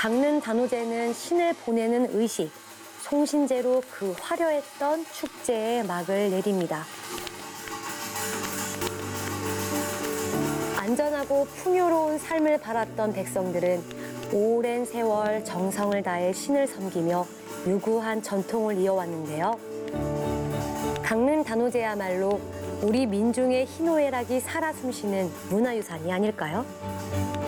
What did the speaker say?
강릉 단오제는 신을 보내는 의식, 송신제로 그 화려했던 축제에 막을 내립니다. 안전하고 풍요로운 삶을 바랐던 백성들은 오랜 세월 정성을 다해 신을 섬기며 유구한 전통을 이어왔는데요. 강릉 단오제야말로 우리 민중의 희노애락이 살아 숨쉬는 문화유산이 아닐까요?